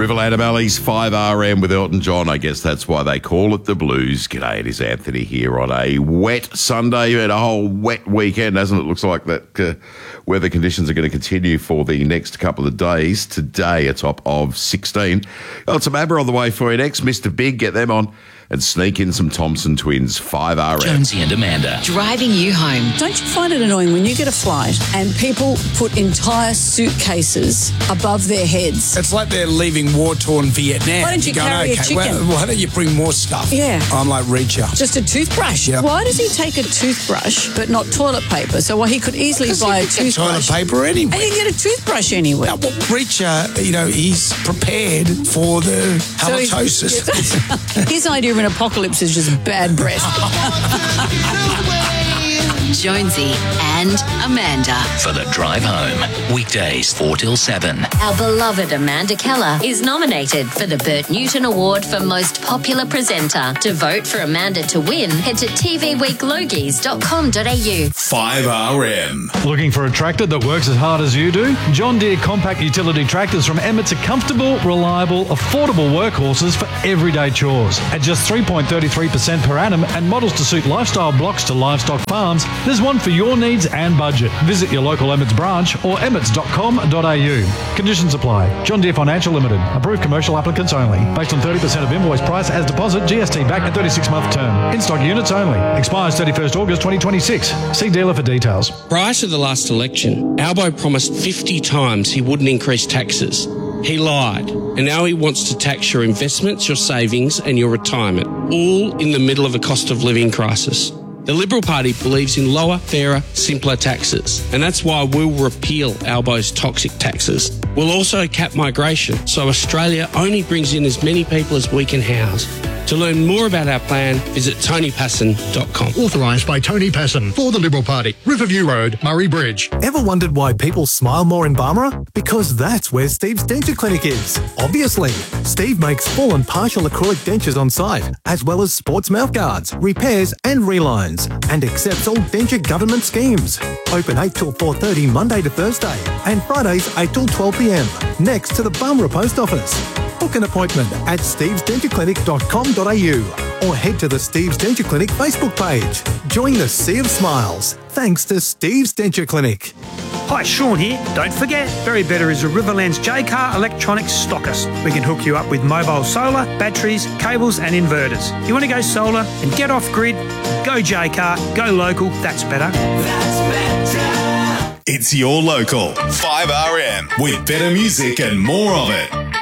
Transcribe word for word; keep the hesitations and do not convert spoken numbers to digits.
Riverland O'Malley's five R M with Elton John. I guess that's why they call it the blues. G'day, it is Anthony here on a wet Sunday and a whole wet weekend, hasn't it? Looks like that uh, weather conditions are going to continue for the next couple of days. Today, a top of sixteen. Got some ABBA on the way for you next. Mister Big, get them on. And sneak in some Thompson Twins, five R M. Jonesy and Amanda. Driving you home. Don't you find it annoying when you get a flight and people put entire suitcases above their heads? It's like they're leaving war-torn Vietnam. Why don't you You're carry going, a okay, chicken? well, why don't you bring more stuff? Yeah. I'm like Reacher. Just a toothbrush? Yeah. Why does he take a toothbrush but not toilet paper? So well, he could easily buy a toothbrush. Toilet paper anyway. And you can get a toothbrush anywhere. Now, well, Reacher, you know, he's prepared for the So he's- halitosis. His idea of an apocalypse is just bad breath. Jonesy and Amanda. For the drive home. Weekdays four till seven. Our beloved Amanda Keller is nominated for the Bert Newton Award for Most Popular Presenter. To vote for Amanda to win, head to t v week logies dot com dot a u. five R M. Looking for a tractor that works as hard as you do? John Deere compact utility tractors from Emmett's are comfortable, reliable, affordable workhorses for everyday chores. At just three point three three percent per annum and models to suit lifestyle blocks to livestock farms, there's one for your needs and budget. Visit your local Emmett's branch or emmets dot com dot a u. Conditions apply. John Deere Financial Limited. Approved commercial applicants only. Based on thirty percent of invoice price as deposit, G S T back and thirty-six month term. In-stock units only. Expires thirty-first August twenty twenty-six. See dealer for details. Prior to the last election, Albo promised fifty times he wouldn't increase taxes. He lied, and now he wants to tax your investments, your savings and your retirement, all in the middle of a cost of living crisis. The Liberal Party believes in lower, fairer, simpler taxes, and that's why we'll repeal Albo's toxic taxes. We'll also cap migration, so Australia only brings in as many people as we can house. To learn more about our plan, visit tony passon dot com. Authorised by Tony Passon for the Liberal Party. Riverview Road, Murray Bridge. Ever wondered why people smile more in Barmera? Because that's where Steve's Denture Clinic is. Obviously. Steve makes full and partial acrylic dentures on site, as well as sports mouthguards, repairs and relines, and accepts all denture government schemes. Open eight till four thirty Monday to Thursday, and Fridays eight till twelve p m, next to the Barmera Post Office. Book an appointment at steves denture clinic dot com dot a u or head to the Steve's Denture Clinic Facebook page. Join the sea of smiles thanks to Steve's Denture Clinic. Hi, Sean here. Don't forget, Berry Better is a Riverlands J-Car electronics stockist. We can hook you up with mobile solar, batteries, cables and inverters. You want to go solar and get off grid? Go J-Car, go local, that's better. That's better. It's your local five R M with better music and more of it.